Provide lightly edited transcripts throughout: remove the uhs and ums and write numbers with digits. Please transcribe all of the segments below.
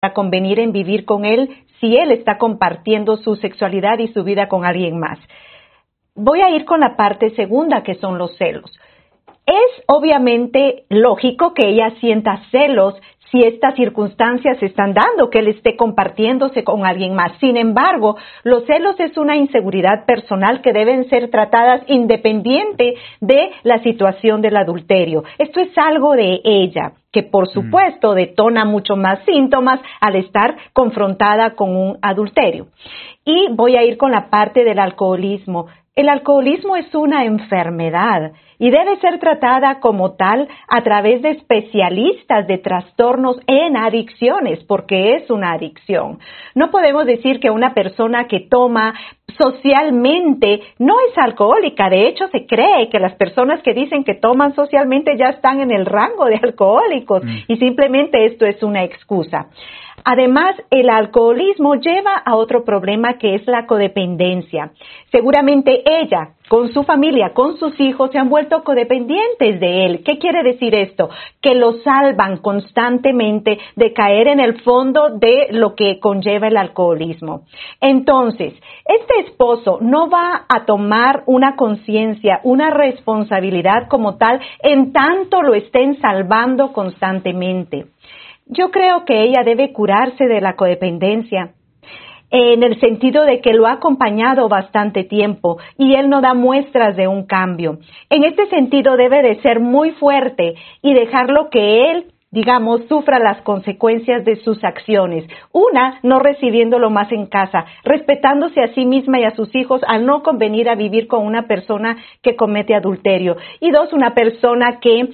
a convenir en vivir con él si él está compartiendo su sexualidad y su vida con alguien más. Voy a ir con la parte segunda, que son los celos. Es obviamente lógico que ella sienta celos si estas circunstancias se están dando, que él esté compartiéndose con alguien más. Sin embargo, los celos es una inseguridad personal que deben ser tratadas independiente de la situación del adulterio. Esto es algo de ella, que por supuesto detona mucho más síntomas al estar confrontada con un adulterio. Y voy a ir con la parte del alcoholismo. El alcoholismo es una enfermedad y debe ser tratada como tal a través de especialistas de trastornos en adicciones, porque es una adicción. No podemos decir que una persona que toma socialmente no es alcohólica. De hecho, se cree que las personas que dicen que toman socialmente ya están en el rango de alcohólicos y simplemente esto es una excusa. Además, el alcoholismo lleva a otro problema que es la codependencia. Seguramente ella, con su familia, con sus hijos, se han vuelto codependientes de él. ¿Qué quiere decir esto? Que lo salvan constantemente de caer en el fondo de lo que conlleva el alcoholismo. Entonces, este esposo no va a tomar una conciencia, una responsabilidad como tal, en tanto lo estén salvando constantemente. Yo creo que ella debe curarse de la codependencia, en el sentido de que lo ha acompañado bastante tiempo y él no da muestras de un cambio. En este sentido debe de ser muy fuerte y dejarlo que él, digamos, sufra las consecuencias de sus acciones. Una, no recibiéndolo más en casa, respetándose a sí misma y a sus hijos al no convenir a vivir con una persona que comete adulterio. Y dos, una persona que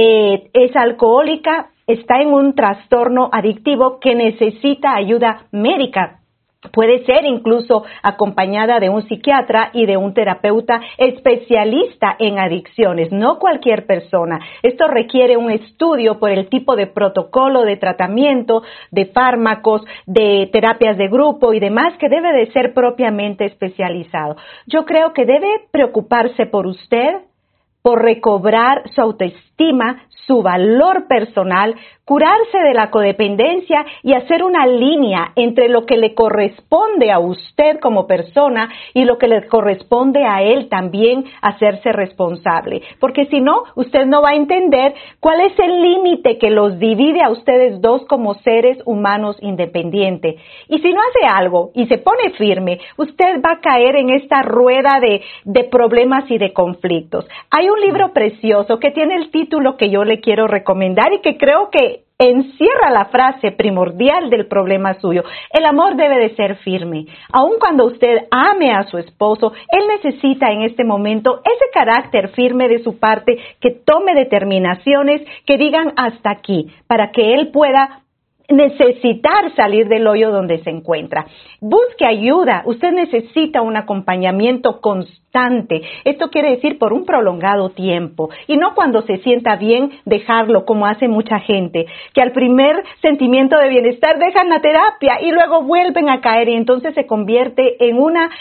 es alcohólica, está en un trastorno adictivo que necesita ayuda médica. Puede ser incluso acompañada de un psiquiatra y de un terapeuta especialista en adicciones, no cualquier persona. Esto requiere un estudio por el tipo de protocolo de tratamiento, de fármacos, de terapias de grupo y demás que debe de ser propiamente especializado. Yo creo que debe preocuparse por usted, por recobrar su autoestima, su valor personal, curarse de la codependencia y hacer una línea entre lo que le corresponde a usted como persona y lo que le corresponde a él también hacerse responsable. Porque si no, usted no va a entender cuál es el límite que los divide a ustedes dos como seres humanos independientes. Y si no hace algo y se pone firme, usted va a caer en esta rueda de problemas y de conflictos. Hay un libro precioso que tiene el título que yo le quiero recomendar y que creo que encierra la frase primordial del problema suyo. El amor debe de ser firme. Aun cuando usted ame a su esposo, él necesita en este momento ese carácter firme de su parte, que tome determinaciones que digan hasta aquí, para que él pueda necesitar salir del hoyo donde se encuentra. Busque ayuda. Usted necesita un acompañamiento constante. Esto quiere decir por un prolongado tiempo. Y no cuando se sienta bien dejarlo, como hace mucha gente, que al primer sentimiento de bienestar dejan la terapia y luego vuelven a caer y entonces se convierte en una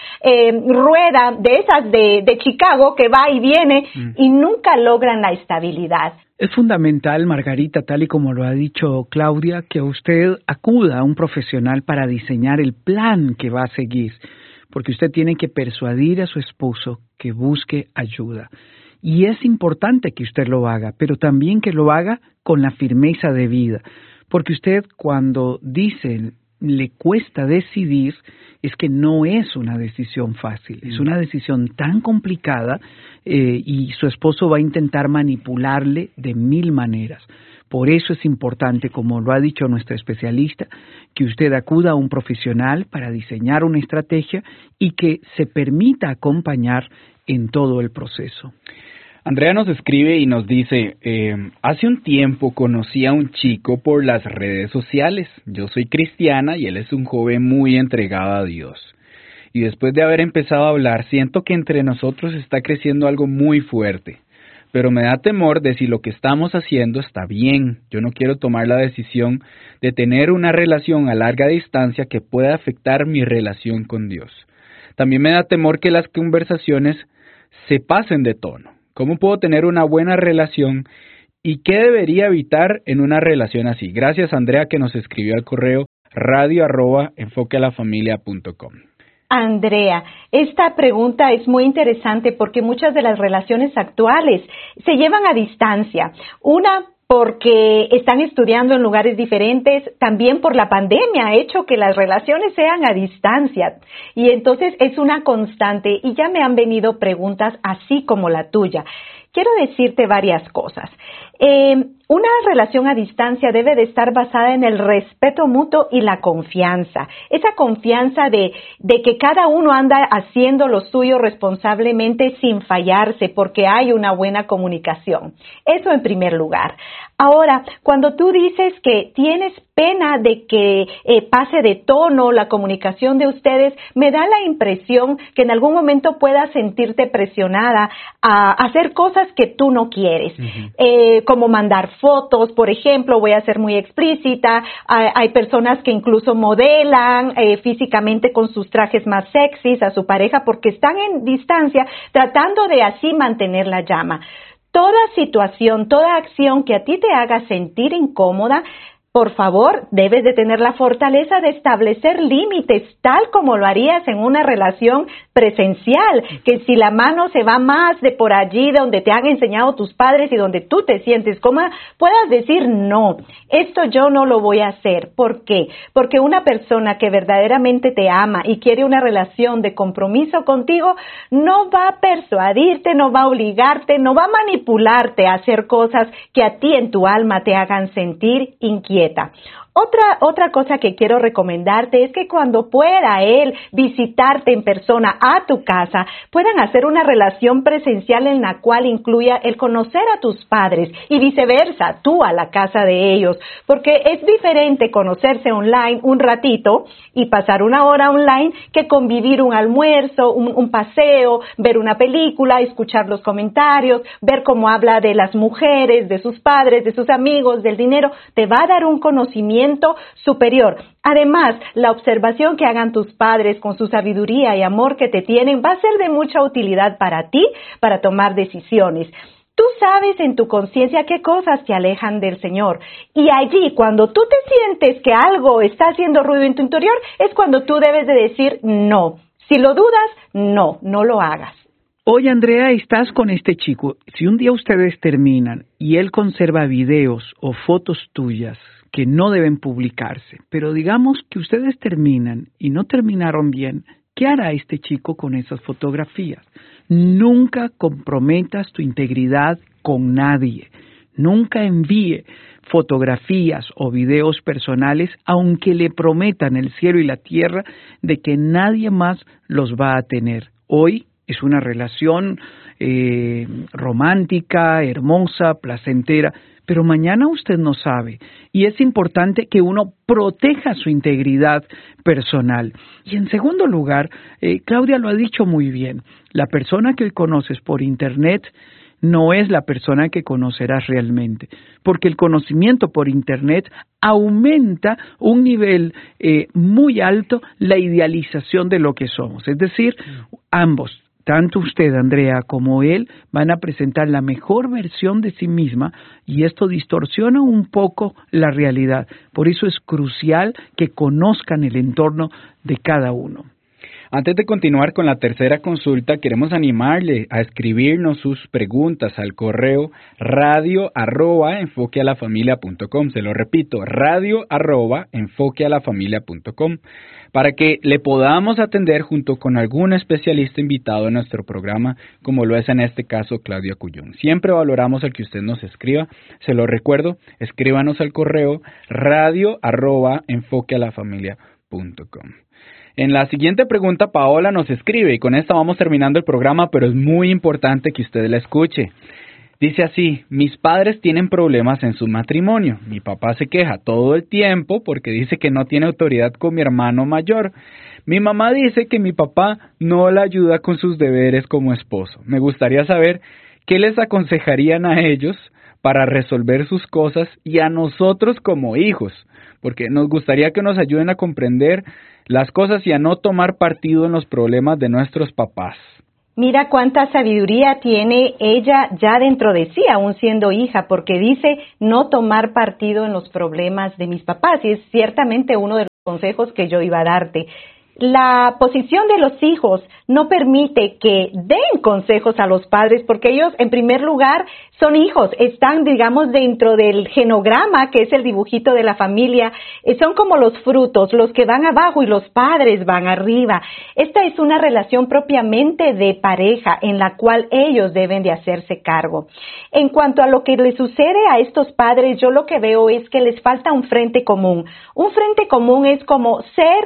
rueda de esas de Chicago que va y viene y nunca logran la estabilidad. Es fundamental, Margarita, tal y como lo ha dicho Claudia, que usted acuda a un profesional para diseñar el plan que va a seguir, porque usted tiene que persuadir a su esposo que busque ayuda. Y es importante que usted lo haga, pero también que lo haga con la firmeza debida, porque usted cuando dice le cuesta decidir, es que no es una decisión fácil, es una decisión tan complicada y su esposo va a intentar manipularle de 1000 maneras. Por eso es importante, como lo ha dicho nuestra especialista, que usted acuda a un profesional para diseñar una estrategia y que se permita acompañar en todo el proceso. Andrea nos escribe y nos dice, hace un tiempo conocí a un chico por las redes sociales. Yo soy cristiana y él es un joven muy entregado a Dios. Y después de haber empezado a hablar, siento que entre nosotros está creciendo algo muy fuerte. Pero me da temor de si lo que estamos haciendo está bien. Yo no quiero tomar la decisión de tener una relación a larga distancia que pueda afectar mi relación con Dios. También me da temor que las conversaciones se pasen de tono. ¿Cómo puedo tener una buena relación y qué debería evitar en una relación así? Gracias, Andrea, que nos escribió al correo radio@enfoquealafamilia.com. Andrea, esta pregunta es muy interesante porque muchas de las relaciones actuales se llevan a distancia. Una, porque están estudiando en lugares diferentes, también por la pandemia ha hecho que las relaciones sean a distancia. Y entonces es una constante y ya me han venido preguntas así como la tuya. Quiero decirte varias cosas. Una relación a distancia debe de estar basada en el respeto mutuo y la confianza. Esa confianza de que cada uno anda haciendo lo suyo responsablemente sin fallarse porque hay una buena comunicación. Eso en primer lugar. Ahora, cuando tú dices que tienes pena de que pase de tono la comunicación de ustedes, me da la impresión que en algún momento puedas sentirte presionada a hacer cosas que tú no quieres, como mandar fotos, por ejemplo, voy a ser muy explícita, hay personas que incluso modelan físicamente con sus trajes más sexys a su pareja porque están en distancia tratando de así mantener la llama. Toda situación, toda acción que a ti te haga sentir incómoda, por favor, debes de tener la fortaleza de establecer límites, tal como lo harías en una relación presencial, que si la mano se va más de por allí donde te han enseñado tus padres y donde tú te sientes cómoda, puedas decir no, esto yo no lo voy a hacer. ¿Por qué? Porque una persona que verdaderamente te ama y quiere una relación de compromiso contigo, no va a persuadirte, no va a obligarte, no va a manipularte a hacer cosas que a ti en tu alma te hagan sentir inquieta. Otra cosa que quiero recomendarte es que cuando pueda él visitarte en persona a tu casa, puedan hacer una relación presencial en la cual incluya el conocer a tus padres y viceversa, tú a la casa de ellos, porque es diferente conocerse online un ratito y pasar una hora online que convivir un almuerzo, un paseo, ver una película, escuchar los comentarios, ver cómo habla de las mujeres, de sus padres, de sus amigos, del dinero, te va a dar un conocimiento superior. Además, la observación que hagan tus padres con su sabiduría y amor que te tienen va a ser de mucha utilidad para ti, para tomar decisiones. Tú sabes en tu conciencia qué cosas te alejan del Señor. Y allí, cuando tú te sientes que algo está haciendo ruido en tu interior, es cuando tú debes de decir no. Si lo dudas, no lo hagas. Oye, Andrea, estás con este chico. Si un día ustedes terminan y él conserva videos o fotos tuyas que no deben publicarse, pero digamos que ustedes terminan y no terminaron bien, ¿qué hará este chico con esas fotografías? Nunca comprometas tu integridad con nadie. Nunca envíe fotografías o videos personales, aunque le prometan el cielo y la tierra de que nadie más los va a tener. Hoy es una relación romántica, hermosa, placentera, pero mañana usted no sabe y es importante que uno proteja su integridad personal. Y en segundo lugar, Claudia lo ha dicho muy bien, la persona que hoy conoces por Internet no es la persona que conocerás realmente, porque el conocimiento por Internet aumenta un nivel muy alto la idealización de lo que somos, es decir, ambos, tanto usted, Andrea, como él, van a presentar la mejor versión de sí misma y esto distorsiona un poco la realidad. Por eso es crucial que conozcan el entorno de cada uno. Antes de continuar con la tercera consulta, queremos animarle a escribirnos sus preguntas al correo radio@enfoquealafamilia.com. Se lo repito, radio@enfoquealafamilia.com, para que le podamos atender junto con algún especialista invitado en nuestro programa, como lo es en este caso Claudia Cuyón. Siempre valoramos el que usted nos escriba. Se lo recuerdo, escríbanos al correo radio@enfoquealafamilia.com. En la siguiente pregunta, Paola nos escribe, y con esta vamos terminando el programa, pero es muy importante que usted la escuche. Dice así: mis padres tienen problemas en su matrimonio. Mi papá se queja todo el tiempo porque dice que no tiene autoridad con mi hermano mayor. Mi mamá dice que mi papá no la ayuda con sus deberes como esposo. Me gustaría saber qué les aconsejarían a ellos para resolver sus cosas y a nosotros como hijos, porque nos gustaría que nos ayuden a comprender las cosas y a no tomar partido en los problemas de nuestros papás. Mira cuánta sabiduría tiene ella ya dentro de sí, aún siendo hija, porque dice no tomar partido en los problemas de mis papás, y es ciertamente uno de consejos que yo iba a darte. La posición de los hijos no permite que den consejos a los padres porque ellos, en primer lugar, son hijos, están, digamos, dentro del genograma, que es el dibujito de la familia, son como los frutos, los que van abajo y los padres van arriba. Esta es una relación propiamente de pareja en la cual ellos deben de hacerse cargo. En cuanto a lo que le sucede a estos padres, yo lo que veo es que les falta un frente común. Un frente común es como ser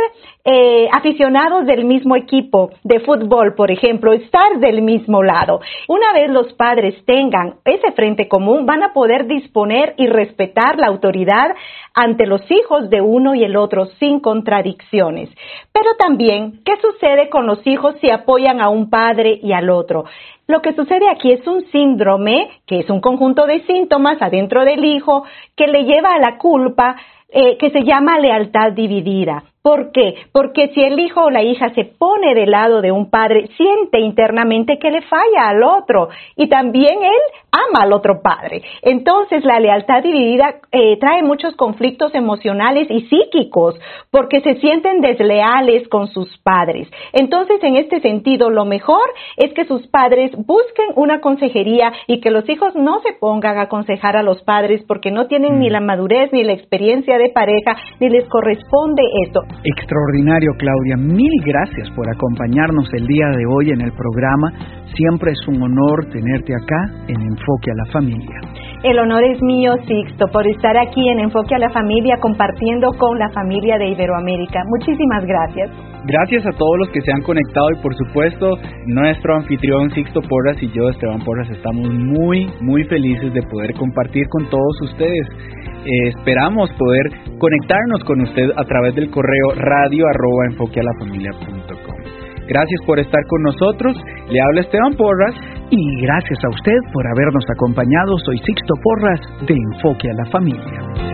aficionados del mismo equipo de fútbol, por ejemplo, estar del mismo lado. Una vez los padres tengan ese frente común, van a poder disponer y respetar la autoridad ante los hijos de uno y el otro sin contradicciones. Pero también, ¿qué sucede con los hijos si apoyan a un padre y al otro? Lo que sucede aquí es un síndrome, que es un conjunto de síntomas adentro del hijo, que le lleva a la culpa, que se llama lealtad dividida. ¿Por qué? Porque si el hijo o la hija se pone del lado de un padre, siente internamente que le falla al otro y también él ama al otro padre. Entonces la lealtad dividida trae muchos conflictos emocionales y psíquicos porque se sienten desleales con sus padres. Entonces, en este sentido, lo mejor es que sus padres busquen una consejería y que los hijos no se pongan a aconsejar a los padres porque no tienen ni la madurez ni la experiencia de pareja ni les corresponde esto. Extraordinario, Claudia. Mil gracias por acompañarnos el día de hoy en el programa. Siempre es un honor tenerte acá en Enfoque a la Familia. El honor es mío, Sixto, por estar aquí en Enfoque a la Familia compartiendo con la familia de Iberoamérica. Muchísimas gracias. Gracias a todos los que se han conectado y por supuesto nuestro anfitrión Sixto Porras y yo, Esteban Porras, estamos muy felices de poder compartir con todos ustedes. Esperamos poder conectarnos con usted a través del correo radio@enfoquealafamilia.com. Gracias por estar con nosotros. Le habla Esteban Porras. Y gracias a usted por habernos acompañado. Soy Sixto Porras de Enfoque a la Familia.